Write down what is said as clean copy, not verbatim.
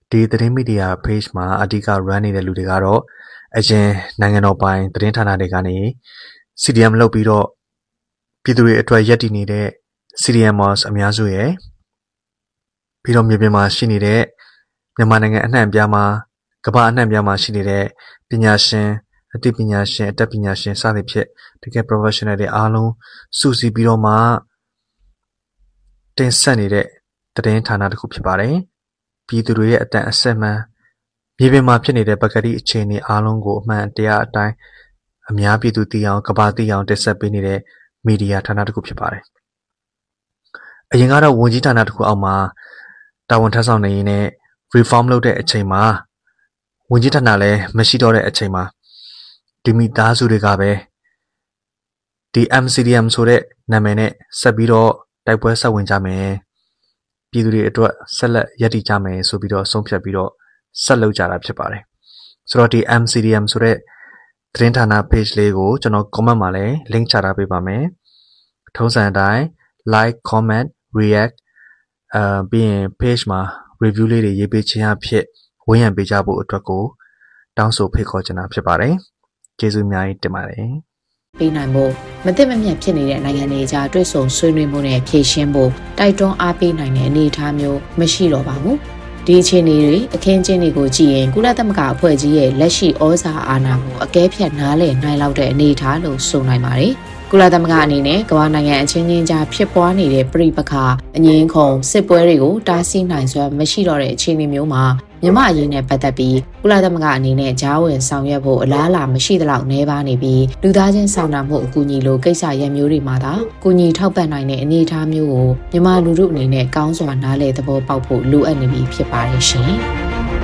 ဒီသတင်းမီဒီယာ page မှာအဓိက run နေတဲ့လူတွေကတော့အရင်နိုင်ငံတော်ပိုင်သတင်းဌာနတွေကနေ CDM လုပ်ပြီးတော့ပြည်သူတွေအတွက်ရပ်တည်နေတဲ့ CDMers အများစုရဲ့ပြီးတော့မြေပြင်မှာရှိနေတဲ့မြန်မာနိုင်ငံအနှံ့အပြားမှာကမ္ဘာအနှံ့အပြားမှာရှိနေတဲ့ပညာရှင်အသိပညာရှင်အတတ်ပညာရှင်စသဖြင့်တကယ် professional တွေအားလုံးစုစည်းပြီးတော့မှတင်ဆက်နေတဲ့သတင်းဌာနတစ်ခုဖြစ်ပါတယ်။ပြည်သူတွေရဲ့အတန်အဆက်မှန်မြေပြင်မှာဖြစ်နေတဲ့ပကတိအခြေအနေအားလုံးကိုအမှန်တရားအတိုင်းအများပြည်သူသိအောင်ကမ္ဘာသိအောင်တင်ဆက်ပေးနေတဲ့မီဒီယာဌာနတစ်ခုဖြစ်ပါတယ်။အရင်ကတော့ဝန်ကြီးဌာနတစ်ခုအောက်မှာတာဝန်ထမ်းဆောင်နေရင်းနဲ့ reform လုပ်တဲ့အချိန်မှာဝန်ကြီးဌာနလည်းမရှိတော့တဲ့အချိန်မှာဒီမိသားစုတွေကပဲဒီ MCDM ဆိုတဲ့နာမည်နဲ့ဆက်ပြီးတော့တိုက်ပွဲဆက်ဝင်ကြမယ်ပြည်သူတွေအတွက်ဆက်လက်ရည်တည်ကြမယ်ဆိုပြီးတော့ဆုံးဖြတ်ပြီးတော့ဆက်လုပ်ကြတာဖြစ်ပါတယ်ဆိုတော့ဒီ MCDM ဆိုတဲ့သတင်းဌာန page လေးကိုကျွန်တော် comment မှာလည်း link ချထားပေးပါမယ်ထုံးစံအတိုင်း like comment react ပြီးရင် page မှာ review လေးတွေရေးပေးခြင်းအဖြစ်ဝန်းရံပေးကြဖို့အတွက်ကိုတောင်းဆိုဖိတ်ခေါ်ချင်တာဖြစ်ပါတယ်ကျေးဇူးအများကြီးတင်ပါတယ်ပေးနိုင်ဖို့မသိမမြတ်ဖြစ်နေတဲ့နိုင်ငံတွေကြားတွေ့ဆုံဆွေးနွေးမှုနဲ့ဖြည့်ရှင်းဖို့တိုက်တွန်းအားပေးနိုင်တဲ့အနေအထားမျိုးမရှိတော့ပါဘူးဒီအခြေအနေတွေအခင်းကျင်းတွေကိုကြည့်ရင်ကုလသမဂ္ဂအဖွဲ့ကြီးရဲ့လက်ရှိဩဇာအာဏာကိုအကဲဖြတ်နားလည်နိုင်လောက်တဲ့အနေအထားလို့ဆိုနိုင်ပါတယ်ကုလသမဂ္ဂအနေနဲ့ကမ္ဘာနိုင်ငံအချင်းချင်းကြားဖြစ်ပွားနေတဲ့ပြိပခါအငင်းခုန်စစ်ပွဲတွေကိုတားဆီးနိုင်စွမ်းမရှိတော့တဲ့အခြေအနေမျိုးမှာမြန်မာအရေးနဲ့ပတ်သက်ပြီးကုလသမဂ္ဂအနေနဲ့ကြားဝင်ဆောင်ရွက်ဖို့အလားအလာမရှိသလောက်နှဲပါနေပြီးလူသားချင်းဆောင်တာမှုအကူအညီလိုကိစ္စရပ်မျိုးတွေမှာသာကူညီထောက်ပံ့နိုင်တဲ့အနေအထားမျိုးကိုမြန်မာလူထုအနေနဲ့ကောင်းစွာနားလည်သဘောပေါက်ဖို့လိုအပ်နေပြီဖြစ်ပါတယ်ရှင်